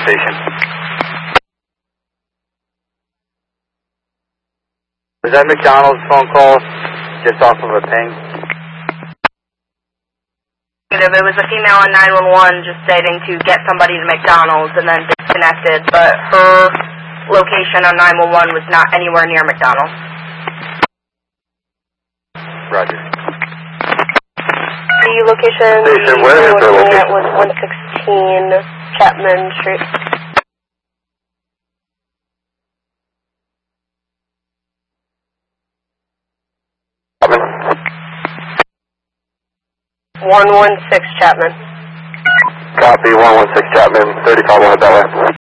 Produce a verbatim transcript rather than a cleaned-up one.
station. Was that McDonald's phone call just off of a ping? Negative. It was a female on nine one one just stating to get somebody to McDonald's and then disconnected, but her location on nine one one was not anywhere near McDonald's. Roger. The location Station, we where is were the looking at location? was one sixteen Chapman Street. one one six Chapman. Copy, one one six Chapman, thirty-five, we'll head that way.